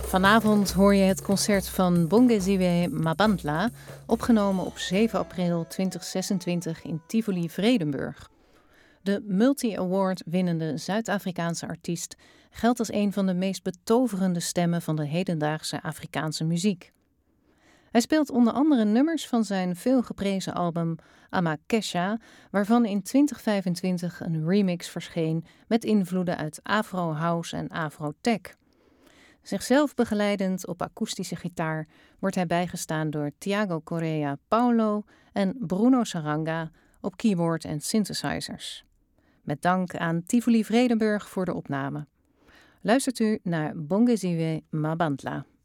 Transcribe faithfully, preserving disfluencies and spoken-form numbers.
Vanavond hoor je het concert van Bongeziwe Mabantla, opgenomen op zeven april tweeduizend zesentwintig in Tivoli-Vredenburg. De multi-award winnende Zuid-Afrikaanse artiest geldt als een van de meest betoverende stemmen van de hedendaagse Afrikaanse muziek. Hij speelt onder andere nummers van zijn veelgeprezen album Amakesha, waarvan in twintig vijfentwintig een remix verscheen met invloeden uit Afro House en Afro Tech. Zichzelf begeleidend op akoestische gitaar wordt hij bijgestaan door Thiago Correa Paulo en Bruno Saranga op keyboard en synthesizers. Met dank aan Tivoli Vredenburg voor de opname. Luistert u naar Bongeziwe Mabantla.